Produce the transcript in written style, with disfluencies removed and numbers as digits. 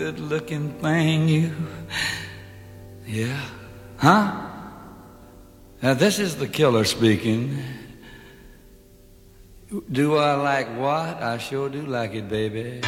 good-looking thing you... Yeah? Huh? Now, this is the killer speaking. Do I like what? I sure do like it, baby.